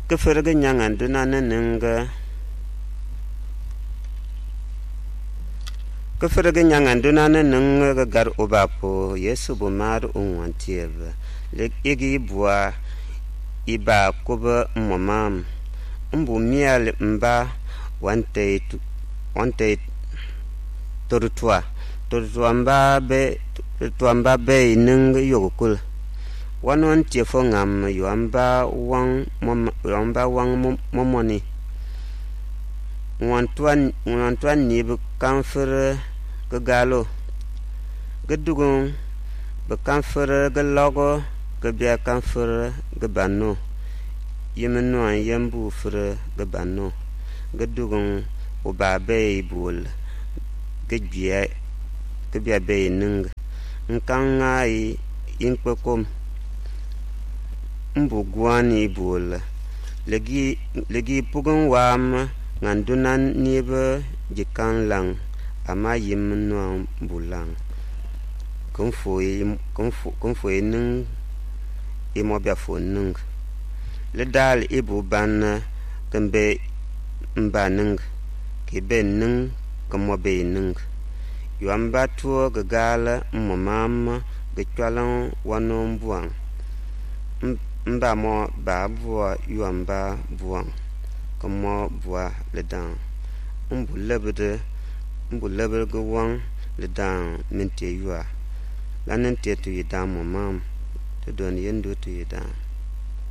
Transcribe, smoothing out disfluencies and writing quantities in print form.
Keferge nyangan dunane ninga Keferge nyangan dunane ninga gar obapo Yesu bomar unwantieb lek igi bua iba kuba mmamam mbu mial mba wante tortua mba be ning yogukul wanon tiefo ngam yamba wang momoni ngwantuan ni bu kanfer galo gedugun bu kanfer galogo gebya kanfer gebano yemno an yambu fere gebano gedugun obabe ibul gebya be ning nkangai inkpekom mbu gwani ibul legi pugun wam ngandunan nibe jikan lang ama yimno bulang konfoy ning imobya fo ning le dal ibu ban kambe mba ning kibe ning kamobe ning yamba tuo gagala mmamam gitwalan wanon buang mba mo ba bua yamba buang kamo bua le dan mbu lebede go wang le dan mente yua lanen te tu yidam mamam to don yendo tu yidam